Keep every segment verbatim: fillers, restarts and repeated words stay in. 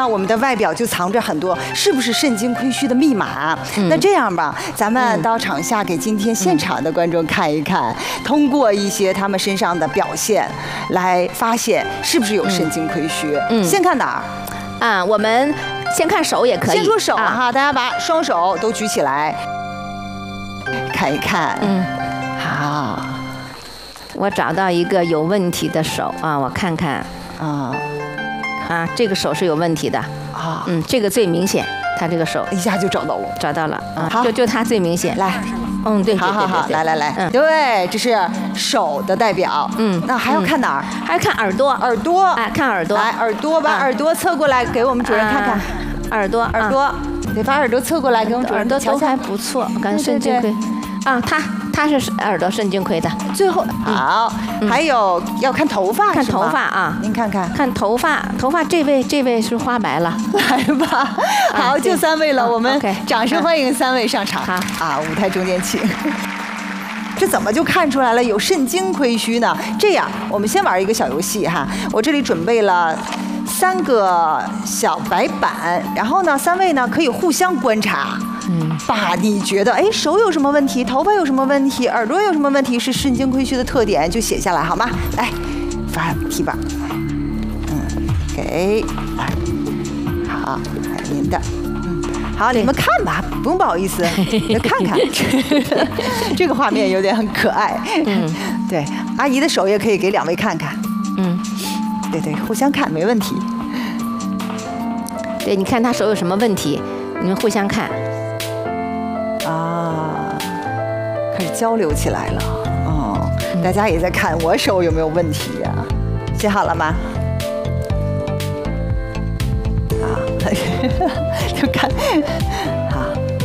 我们的外表就藏着很多是不是肾精亏虚的密码。嗯、那这样吧，咱们到场下给今天现场的观众看一看，嗯、通过一些他们身上的表现来发现是不是有肾精亏虚。嗯，先看哪儿？ 啊，我们先看手也可以。 先说手哈、啊，大家把双手都举起来，看一看。嗯，好。 我找到一个有问题的手啊，我看看啊啊，这个手是有问题的啊，嗯，这个最明显，他这个手一下就找到了， 找到了啊，就就他最明显， 来， 嗯，对， 好好好，来来来，嗯，对，这是手的代表，嗯，那还要看哪儿？ 还要看耳朵， 耳朵， 哎，看耳朵， 来，耳朵，把耳朵侧过来给我们主任看看， 耳朵， 耳朵，得把耳朵侧过来给我们主任都都还不错，感觉肾精亏。啊，他他是耳朵肾精亏的。 最后好，还有要看头发， 看头发啊， 您看看， 看头发，头发这位这位是花白了， 来吧，好，就三位了，我们掌声欢迎三位上场。好啊，舞台中间请。这怎么就看出来了有肾精亏虚呢？这样，我们先玩一个小游戏哈，我这里准备了三个小白板，然后呢，三位呢可以互相观察。嗯，把你觉得哎手有什么问题，头发有什么问题，耳朵有什么问题，是肾精亏虚的特点，就写下来好吗？来，发题板，嗯，给，来，好，来您的，嗯，好，你们看吧，不用不好意思，看看，这个画面有点很可爱，嗯，对，阿姨的手也可以给两位看看，嗯，对对，互相看没问题， 对，你看他手有什么问题，你们互相看。 啊，开始交流起来了。哦，大家也在看我手有没有问题呀、啊？写好了吗？好，就看。好，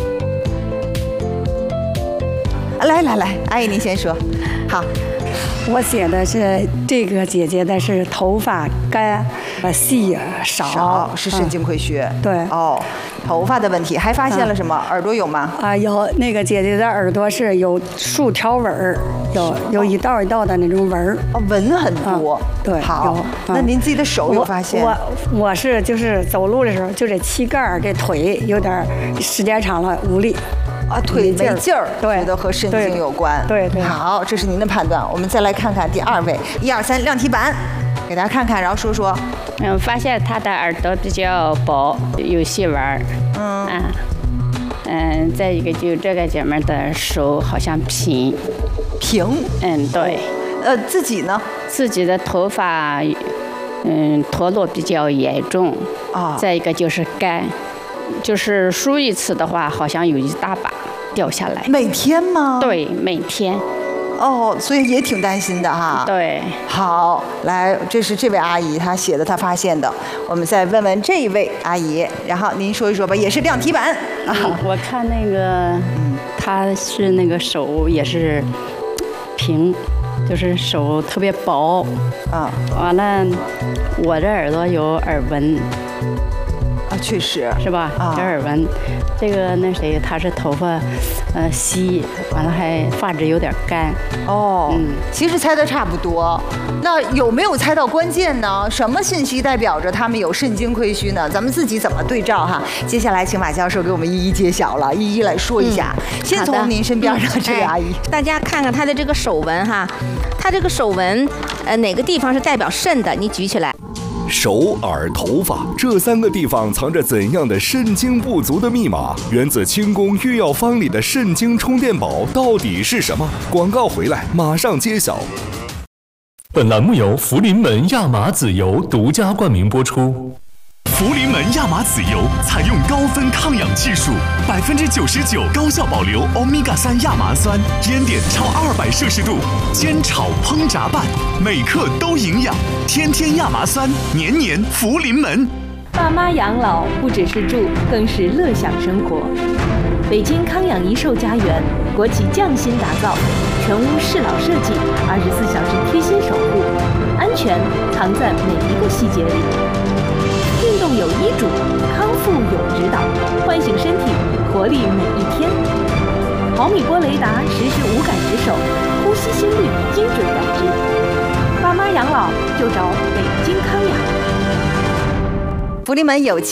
来来来，阿姨您先说。好， 我写的是这个姐姐的是头发干，呃细少， 少是肾精亏虚。 嗯、对。 哦。头发的问题，还发现了什么？耳朵有吗？ 啊，有那个姐姐的耳朵是有竖条纹儿，有有一道一道的那种纹儿。 哦，纹很多。对，好。那您自己的手有发现？ 我我是就是走路的时候，就这膝盖儿这腿有点时间长了无力。 啊，腿没劲儿， 对， 觉得和肾精有关。 对对。 好，这是您的判断。我们再来看看第二位，一二三，亮题板，给大家看看，然后说说。 嗯，发现他的耳朵比较薄，有细纹儿。嗯啊，嗯，再一个就这个姐妹的手好像平， 平。嗯， 对。 呃，自己呢？ 自己的头发，嗯，脱落比较严重。啊。再一个就是干，就是梳一次的话，好像有一大把掉下来。 每天吗？ 对，每天。 哦，所以也挺担心的哈。 对， 好，来，这是这位阿姨她写的，她发现的。我们再问问这一位阿姨，然后您说一说吧，也是亮题板。 啊、我看那个，嗯，她是那个手也是平，就是手特别薄。啊，完了，我这耳朵有耳纹。 啊，确实是吧？啊，有耳纹。这个那谁，他是头发，呃，稀，完了还发质有点干。 哦，嗯，其实猜的差不多。那有没有猜到关键呢？什么信息代表着他们有肾精亏虚呢？咱们自己怎么对照哈？接下来请马教授给我们一一揭晓了，一一来说一下。嗯、先从您身边上这位阿姨、 哎，大家看看她的这个手纹哈，她这个手纹，呃，哪个地方是代表肾的？你举起来。 手、耳、头发这三个地方藏着怎样的肾精不足的密码？源自清宫御药方里的肾精充电宝到底是什么？广告回来马上揭晓。 本栏目由福临门亚麻籽油独家冠名播出。 福临门亚麻籽油采用高分抗氧技术，百分之九十九高效保留欧米伽三亚麻酸，烟点超二百摄氏度，煎炒烹炸拌，每克都营养。天天亚麻酸，年年福临门。 爸妈养老不只是住，更是乐享生活。北京康养一寿家园，国企匠心打造，全屋适老设计，二十四小时贴心守护，安全藏在每一个细节里。运动有医嘱，康复有指导，唤醒身体，活力每一天。毫米波雷达实时无感值守，呼吸心率精准感知。爸妈养老就找北京康养。 福临门有